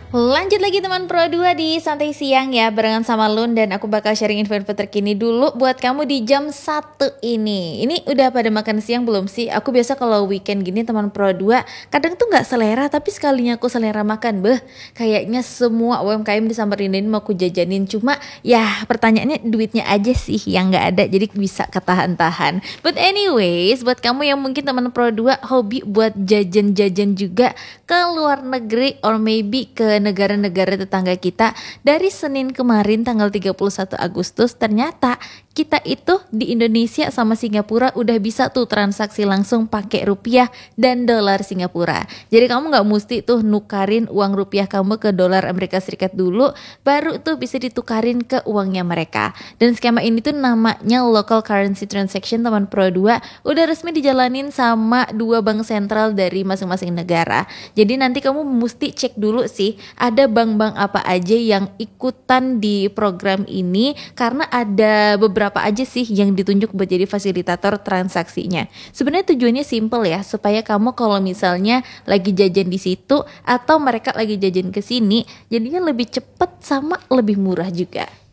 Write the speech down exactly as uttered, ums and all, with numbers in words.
Lanjut lagi teman Pro dua di Santai Siang ya, barengan sama Lun, dan aku bakal sharing info-info terkini dulu buat kamu di jam satu ini. Ini udah pada makan siang belum sih? Aku biasa kalau weekend gini teman Pro dua kadang tuh nggak selera, tapi sekalinya aku selera makan, beh, kayaknya semua U M K M disamperin mau aku jajanin. Cuma ya pertanyaannya duitnya aja sih yang nggak ada, jadi bisa ketahan-tahan. But anyways, buat kamu yang mungkin teman Pro dua hobi buat jajan-jajan juga ke luar negeri or maybe ke negara-negara tetangga kita, dari Senin kemarin tanggal tiga puluh satu Agustus ternyata kita itu di Indonesia sama Singapura udah bisa tuh transaksi langsung pakai rupiah dan dolar Singapura. Jadi kamu nggak mesti tuh nukarin uang rupiah kamu ke dolar Amerika Serikat dulu, baru tuh bisa ditukarin ke uangnya mereka. Dan skema ini tuh namanya local currency transaction teman Pro dua, udah resmi dijalanin sama dua bank sentral dari masing-masing negara. Jadi nanti kamu mesti cek dulu sih ada bank-bank apa aja yang ikutan di program ini, karena ada beberapa aja sih yang ditunjuk buat jadi fasilitator transaksinya. Sebenarnya tujuannya simple ya, supaya kamu kalau misalnya lagi jajan di situ atau mereka lagi jajan ke sini, jadinya lebih cepet sama lebih murah juga.